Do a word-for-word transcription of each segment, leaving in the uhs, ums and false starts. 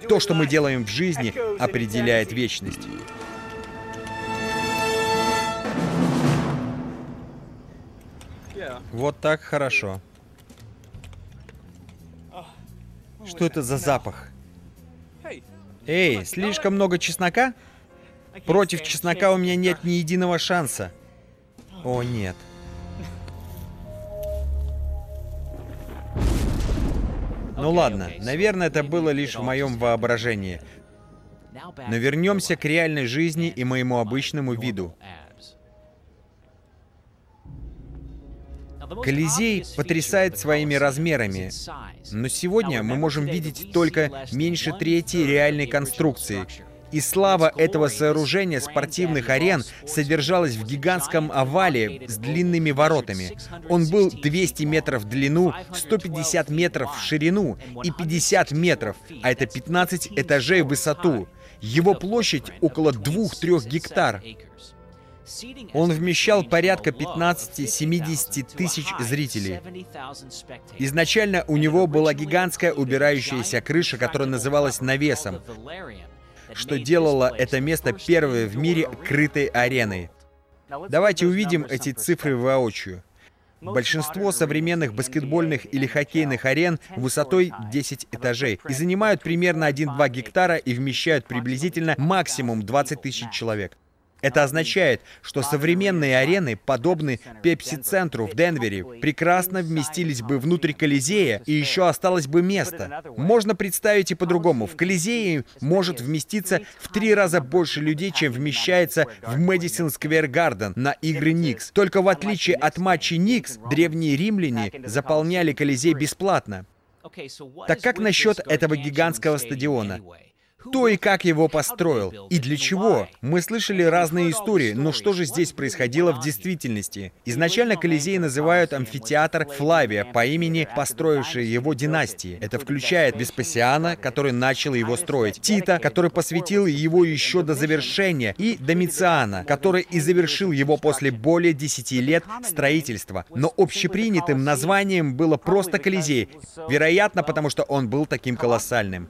То, что мы делаем в жизни, определяет вечность. Вот так хорошо. Что это за запах? Эй, слишком много чеснока? Против чеснока у меня нет ни единого шанса. О, нет. Ну ладно, наверное, это было лишь в моем воображении. Но вернемся к реальной жизни и моему обычному виду. Колизей потрясает своими размерами, но сегодня мы можем видеть только меньше трети реальной конструкции. И слава этого сооружения спортивных арен содержалась в гигантском овале с длинными воротами. Он был двести метров в длину, сто пятьдесят метров в ширину и пятьдесят метров, а это пятнадцать этажей в высоту. Его площадь около двух-трёх гектар. Он вмещал порядка пятнадцати-семидесяти тысяч зрителей. Изначально у него была гигантская убирающаяся крыша, которая называлась навесом, что делало это место первой в мире крытой ареной. Давайте увидим эти цифры воочию. Большинство современных баскетбольных или хоккейных арен высотой десять этажей и занимают примерно один-два гектара и вмещают приблизительно максимум двадцать тысяч человек. Это означает, что современные арены, подобные Пепси-центру в Денвере, прекрасно вместились бы внутрь Колизея, и еще осталось бы место. Можно представить и по-другому. В Колизее может вместиться в три раза больше людей, чем вмещается в Мэдисон Сквер Гарден на игры Никс. Только в отличие от матчей Никс, древние римляне заполняли Колизей бесплатно. Так как насчет этого гигантского стадиона? Кто и как его построил? И для чего? Мы слышали разные истории, но что же здесь происходило в действительности? Изначально Колизей называют амфитеатр Флавия по имени построившей его династии. Это включает Веспасиана, который начал его строить, Тита, который посвятил его еще до завершения, и Домициана, который и завершил его после более десяти лет строительства. Но общепринятым названием было просто Колизей, вероятно, потому что он был таким колоссальным.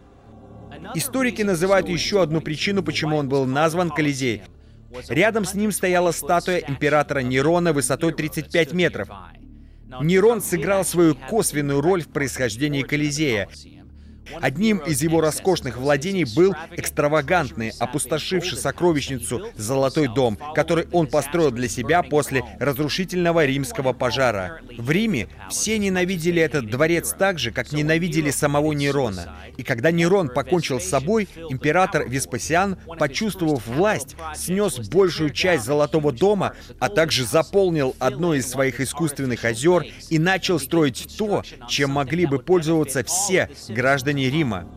Историки называют еще одну причину, почему он был назван Колизей. Рядом с ним стояла статуя императора Нерона высотой тридцать пять метров. Нерон сыграл свою косвенную роль в происхождении Колизея. Одним из его роскошных владений был экстравагантный, опустошивший сокровищницу Золотой дом, который он построил для себя после разрушительного римского пожара. В Риме все ненавидели этот дворец так же, как ненавидели самого Нерона. И когда Нерон покончил с собой, император Веспасиан, почувствовав власть, снес большую часть Золотого дома, а также заполнил одно из своих искусственных озер и начал строить то, чем могли бы пользоваться все граждане Рима.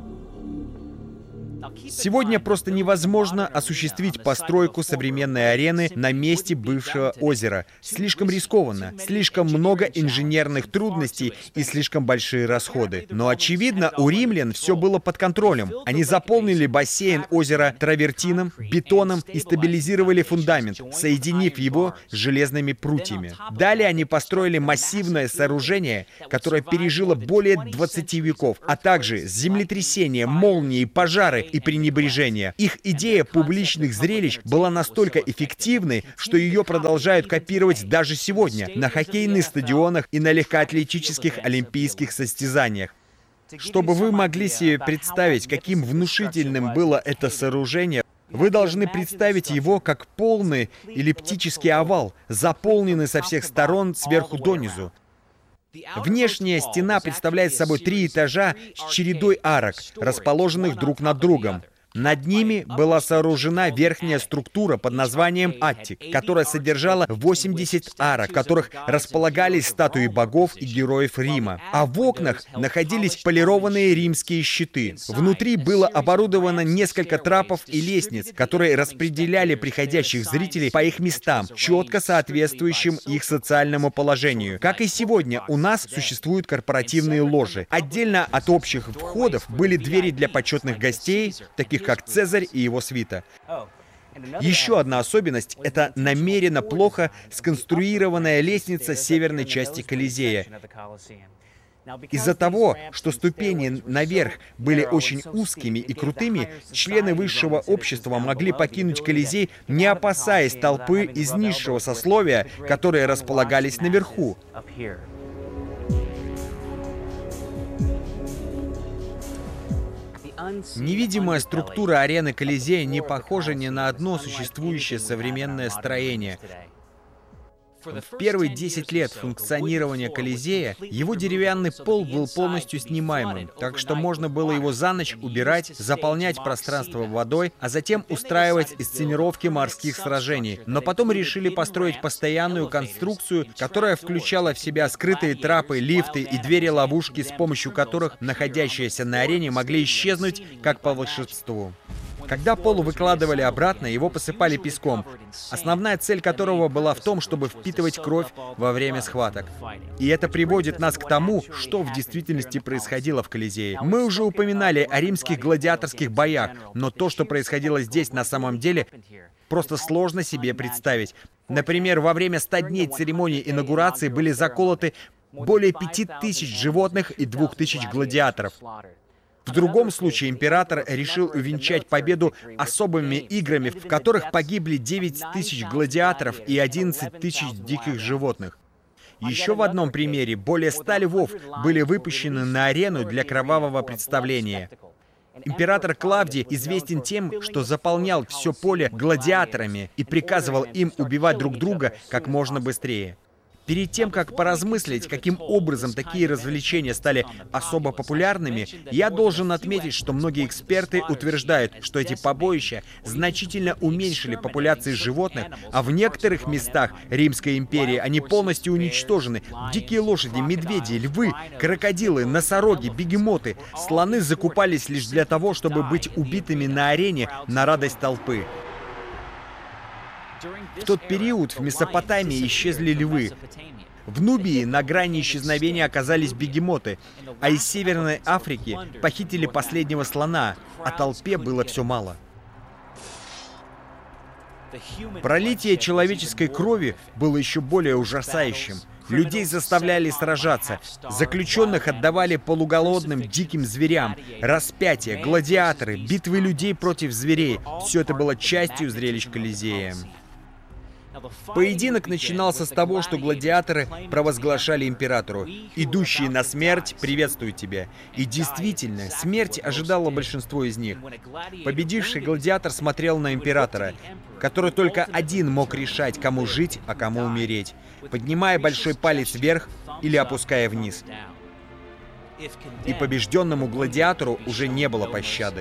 Сегодня просто невозможно осуществить постройку современной арены на месте бывшего озера. Слишком рискованно, слишком много инженерных трудностей и слишком большие расходы. Но, очевидно, у римлян все было под контролем. Они заполнили бассейн озера травертином, бетоном и стабилизировали фундамент, соединив его с железными прутьями. Далее они построили массивное сооружение, которое пережило более двадцати веков, а также землетрясения, молнии, пожары и пренебрежения. Их идея публичных зрелищ была настолько эффективной, что ее продолжают копировать даже сегодня на хоккейных стадионах и на легкоатлетических олимпийских состязаниях. Чтобы вы могли себе представить, каким внушительным было это сооружение, вы должны представить его как полный эллиптический овал, заполненный со всех сторон сверху донизу. Внешняя стена представляет собой три этажа с чередой арок, расположенных друг над другом. Над ними была сооружена верхняя структура под названием аттик, которая содержала восемьдесят арок, в которых располагались статуи богов и героев Рима. А в окнах находились полированные римские щиты. Внутри было оборудовано несколько трапов и лестниц, которые распределяли приходящих зрителей по их местам, четко соответствующим их социальному положению. Как и сегодня, у нас существуют корпоративные ложи. Отдельно от общих входов были двери для почетных гостей, таких как Цезарь и его свита. Еще одна особенность — это намеренно плохо сконструированная лестница северной части Колизея. Из-за того, что ступени наверх были очень узкими и крутыми, члены высшего общества могли покинуть Колизей, не опасаясь толпы из низшего сословия, которые располагались наверху. Невидимая структура арены Колизея не похожа ни на одно существующее современное строение. В первые десять лет функционирования Колизея его деревянный пол был полностью снимаемым, так что можно было его за ночь убирать, заполнять пространство водой, а затем устраивать инсценировки морских сражений. Но потом решили построить постоянную конструкцию, которая включала в себя скрытые трапы, лифты и двери-ловушки, с помощью которых находящиеся на арене могли исчезнуть как по волшебству. Когда пол выкладывали обратно, его посыпали песком, основная цель которого была в том, чтобы впитывать кровь во время схваток. И это приводит нас к тому, что в действительности происходило в Колизее. Мы уже упоминали о римских гладиаторских боях, но то, что происходило здесь на самом деле, просто сложно себе представить. Например, во время ста дней церемонии инаугурации были заколоты более пяти тысяч животных и двух тысяч гладиаторов. В другом случае император решил увенчать победу особыми играми, в которых погибли девять тысяч гладиаторов и одиннадцать тысяч диких животных. Еще в одном примере более ста львов были выпущены на арену для кровавого представления. Император Клавдий известен тем, что заполнял все поле гладиаторами и приказывал им убивать друг друга как можно быстрее. Перед тем, как поразмыслить, каким образом такие развлечения стали особо популярными, я должен отметить, что многие эксперты утверждают, что эти побоища значительно уменьшили популяции животных, а в некоторых местах Римской империи они полностью уничтожены. Дикие лошади, медведи, львы, крокодилы, носороги, бегемоты, слоны закупались лишь для того, чтобы быть убитыми на арене на радость толпы. В тот период в Месопотамии исчезли львы. В Нубии на грани исчезновения оказались бегемоты, а из Северной Африки похитили последнего слона, а толпе было все мало. Пролитие человеческой крови было еще более ужасающим. Людей заставляли сражаться, заключенных отдавали полуголодным диким зверям, распятия, гладиаторы, битвы людей против зверей — все это было частью зрелищ Колизея. Поединок начинался с того, что гладиаторы провозглашали императору: «Идущие на смерть приветствуют тебя». И действительно, смерть ожидала большинство из них. Победивший гладиатор смотрел на императора, который только один мог решать, кому жить, а кому умереть, поднимая большой палец вверх или опуская вниз. И побежденному гладиатору уже не было пощады.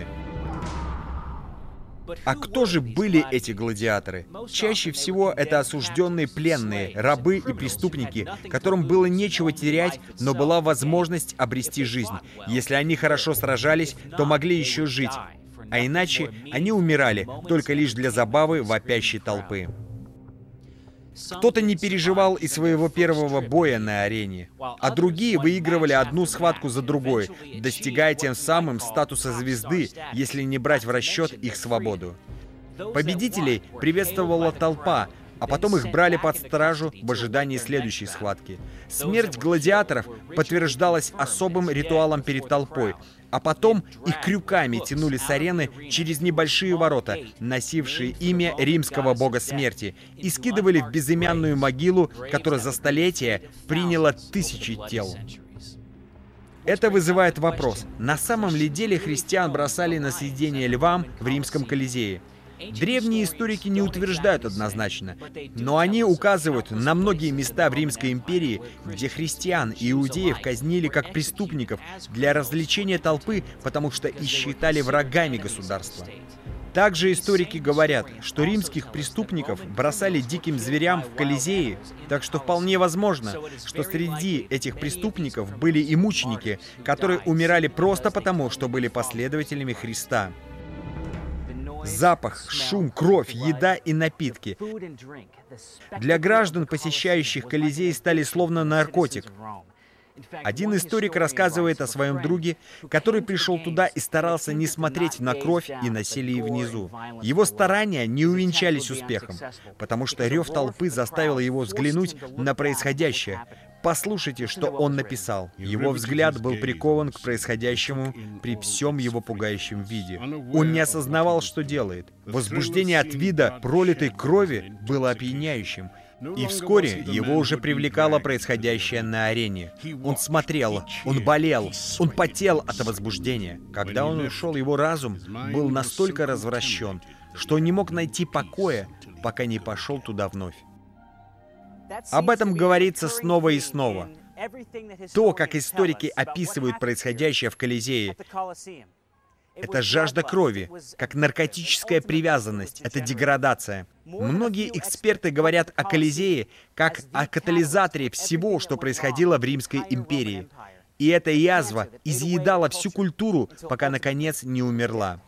А кто же были эти гладиаторы? Чаще всего это осужденные пленные, рабы и преступники, которым было нечего терять, но была возможность обрести жизнь. Если они хорошо сражались, то могли еще жить, а иначе они умирали только лишь для забавы вопящей толпы. Кто-то не переживал и своего первого боя на арене, а другие выигрывали одну схватку за другой, достигая тем самым статуса звезды, если не брать в расчет их свободу. Победителей приветствовала толпа, а потом их брали под стражу в ожидании следующей схватки. Смерть гладиаторов подтверждалась особым ритуалом перед толпой, а потом их крюками тянули с арены через небольшие ворота, носившие имя римского бога смерти, и скидывали в безымянную могилу, которая за столетия приняла тысячи тел. Это вызывает вопрос: на самом ли деле христиан бросали на съедение львам в римском Колизее? Древние историки не утверждают однозначно, но они указывают на многие места в Римской империи, где христиан и иудеев казнили как преступников для развлечения толпы, потому что их считали врагами государства. Также историки говорят, что римских преступников бросали диким зверям в Колизее, так что вполне возможно, что среди этих преступников были и мученики, которые умирали просто потому, что были последователями Христа. Запах, шум, кровь, еда и напитки для граждан, посещающих Колизей, стали словно наркотик. Один историк рассказывает о своем друге, который пришел туда и старался не смотреть на кровь и насилие внизу. Его старания не увенчались успехом, потому что рев толпы заставил его взглянуть на происходящее. Послушайте, что он написал. Его взгляд был прикован к происходящему при всем его пугающем виде. Он не осознавал, что делает. Возбуждение от вида пролитой крови было опьяняющим. И вскоре его уже привлекало происходящее на арене. Он смотрел, он болел, он потел от возбуждения. Когда он ушел, его разум был настолько развращен, что он не мог найти покоя, пока не пошел туда вновь. Об этом говорится снова и снова. То, как историки описывают происходящее в Колизее, это жажда крови, как наркотическая привязанность, это деградация. Многие эксперты говорят о Колизее как о катализаторе всего, что происходило в Римской империи. И эта язва изъедала всю культуру, пока, наконец, не умерла.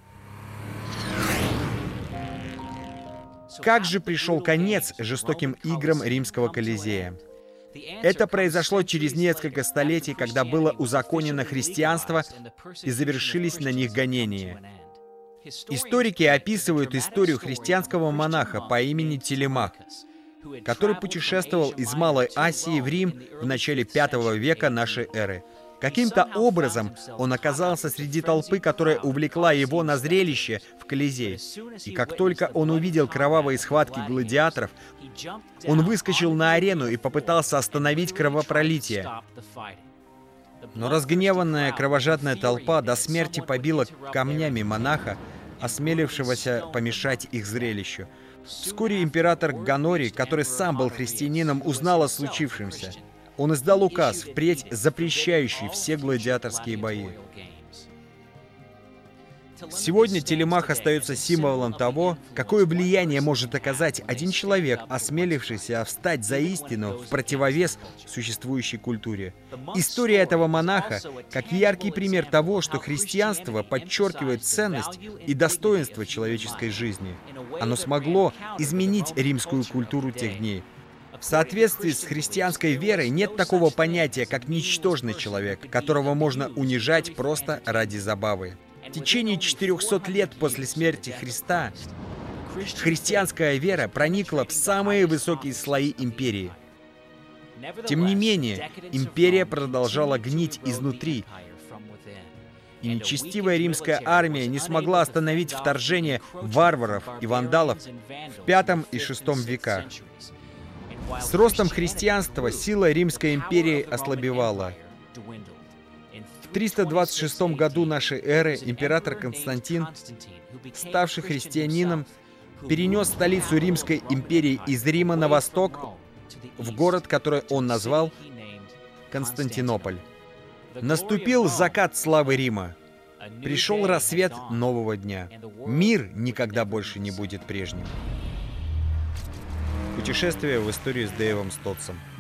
Как же пришел конец жестоким играм Римского Колизея? Это произошло через несколько столетий, когда было узаконено христианство и завершились на них гонения. Историки описывают историю христианского монаха по имени Телемах, который путешествовал из Малой Асии в Рим в начале пятого века нашей эры. Каким-то образом он оказался среди толпы, которая увлекла его на зрелище в Колизей. И как только он увидел кровавые схватки гладиаторов, он выскочил на арену и попытался остановить кровопролитие. Но разгневанная кровожадная толпа до смерти побила камнями монаха, осмелившегося помешать их зрелищу. Вскоре император Гонорий, который сам был христианином, узнал о случившемся. Он издал указ, впредь запрещающий все гладиаторские бои. Сегодня Телемах остается символом того, какое влияние может оказать один человек, осмелившийся встать за истину в противовес существующей культуре. История этого монаха как яркий пример того, что христианство подчеркивает ценность и достоинство человеческой жизни. Оно смогло изменить римскую культуру тех дней. В соответствии с христианской верой нет такого понятия, как ничтожный человек, которого можно унижать просто ради забавы. В течение четырехсот лет после смерти Христа христианская вера проникла в самые высокие слои империи. Тем не менее, империя продолжала гнить изнутри, и нечестивая римская армия не смогла остановить вторжение варваров и вандалов в пятом и шестом веках. С ростом христианства сила Римской империи ослабевала. В триста двадцать шестом году нашей эры император Константин, ставший христианином, перенес столицу Римской империи из Рима на восток, в город, который он назвал Константинополь. Наступил закат славы Рима. Пришел рассвет нового дня. Мир никогда больше не будет прежним. Путешествие в историю с Дэйвом Стотсом.